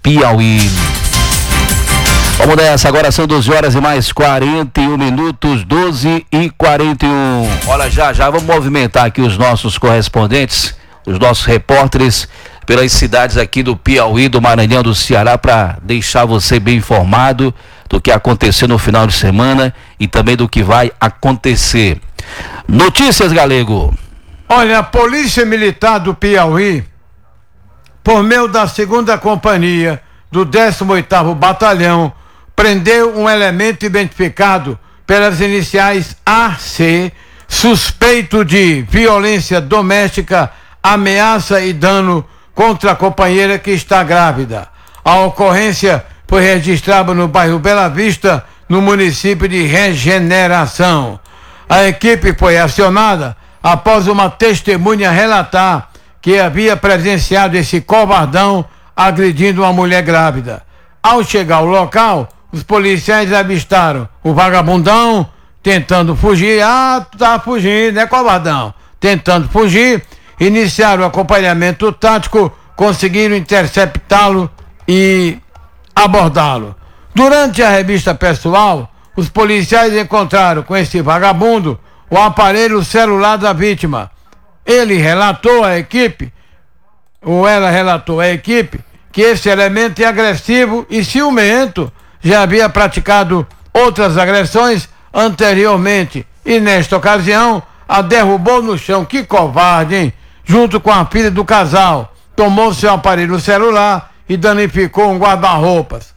Piauí. Vamos nessa, agora são 12 horas e mais 41 minutos, 12h41. Olha, já vamos movimentar aqui os nossos correspondentes, os nossos repórteres pelas cidades aqui do Piauí, do Maranhão, do Ceará, para deixar você bem informado do que aconteceu no final de semana e também do que vai acontecer. Notícias, Galego. Olha, a Polícia Militar do Piauí, por meio da 2ª Companhia do 18º Batalhão, prendeu um elemento identificado pelas iniciais AC, suspeito de violência doméstica, ameaça e dano contra a companheira que está grávida. A ocorrência foi registrada no bairro Bela Vista, no município de Regeneração. A equipe foi acionada após uma testemunha relatar que havia presenciado esse covardão agredindo uma mulher grávida. Ao chegar ao local, os policiais avistaram o vagabundão tentando fugir. Tá fugindo, né, covardão? Tentando fugir, iniciaram o acompanhamento tático, conseguiram interceptá-lo e abordá-lo. Durante a revista pessoal, os policiais encontraram com esse vagabundo o aparelho celular da vítima. Ele relatou à equipe, ou ela relatou à equipe, que esse elemento é agressivo e ciumento, já havia praticado outras agressões anteriormente e nesta ocasião a derrubou no chão. Que covarde, hein? Junto com a filha do casal, tomou seu aparelho celular e danificou um guarda-roupas.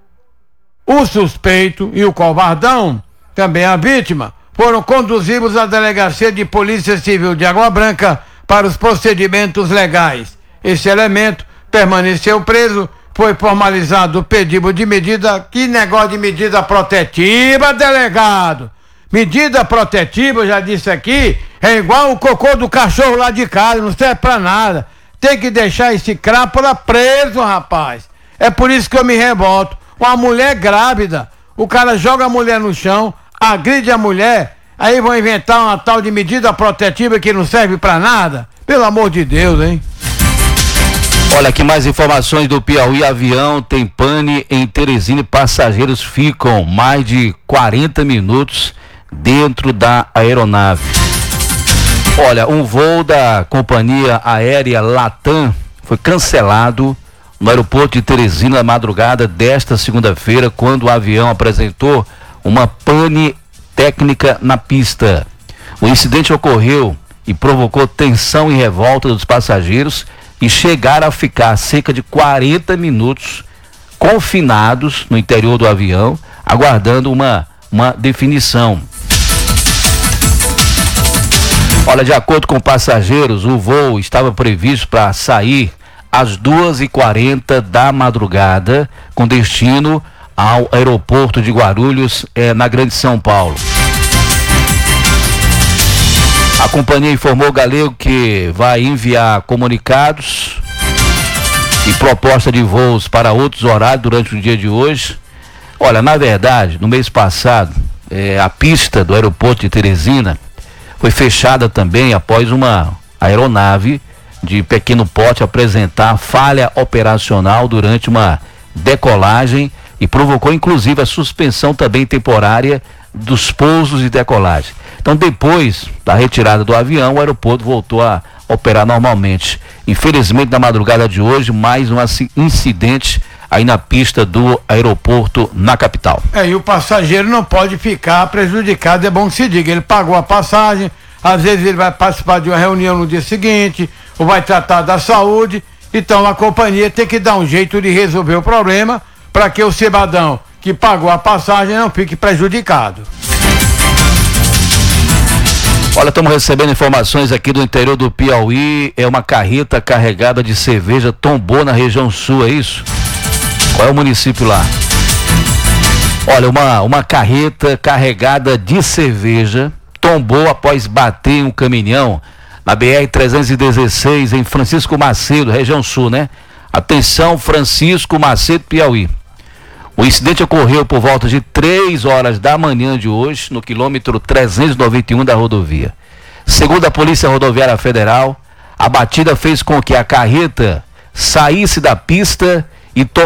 O suspeito e o covardão, também a vítima, foram conduzidos à Delegacia de Polícia Civil de Água Branca para os procedimentos legais. Esse elemento permaneceu preso, foi formalizado o pedido de medida. Que negócio de medida protetiva, delegado? Medida protetiva, eu já disse aqui, é igual o cocô do cachorro lá de casa, não serve pra nada. Tem que deixar esse crápula preso, rapaz. É por isso que eu me revolto. Uma mulher grávida, o cara joga a mulher no chão, agride a mulher, aí vão inventar uma tal de medida protetiva que não serve pra nada. Pelo amor de Deus, hein? Olha, aqui mais informações do Piauí. Avião tem pane em Teresina e passageiros ficam mais de 40 minutos dentro da aeronave. Olha, um voo da companhia aérea Latam foi cancelado no aeroporto de Teresina na madrugada desta segunda-feira, quando o avião apresentou uma pane técnica na pista. O incidente ocorreu e provocou tensão e revolta dos passageiros e chegaram a ficar cerca de 40 minutos confinados no interior do avião, aguardando uma definição. Olha, de acordo com passageiros, o voo estava previsto para sair às 2h40 da madrugada, com destino ao aeroporto de Guarulhos, na Grande São Paulo. A companhia informou, Galego, que vai enviar comunicados e proposta de voos para outros horários durante o dia de hoje. Olha, na verdade, no mês passado, a pista do aeroporto de Teresina foi fechada também após uma aeronave de pequeno porte apresentar falha operacional durante uma decolagem e provocou inclusive a suspensão também temporária dos pousos e decolagem. Então, depois da retirada do avião, o aeroporto voltou a operar normalmente. Infelizmente, na madrugada de hoje, mais um incidente aí na pista do aeroporto na capital. E o passageiro não pode ficar prejudicado, é bom que se diga. Ele pagou a passagem, às vezes ele vai participar de uma reunião no dia seguinte, ou vai tratar da saúde. Então, a companhia tem que dar um jeito de resolver o problema para que o cidadão que pagou a passagem não fique prejudicado. Olha, estamos recebendo informações aqui do interior do Piauí. É uma carreta carregada de cerveja tombou na região sul, é isso? Qual é o município lá? Olha, uma carreta carregada de cerveja tombou após bater em um caminhão na BR-316 em Francisco Macedo, região sul, né? Atenção, Francisco Macedo, Piauí. O incidente ocorreu por volta de 3 horas da manhã de hoje, no quilômetro 391 da rodovia. Segundo a Polícia Rodoviária Federal, a batida fez com que a carreta saísse da pista e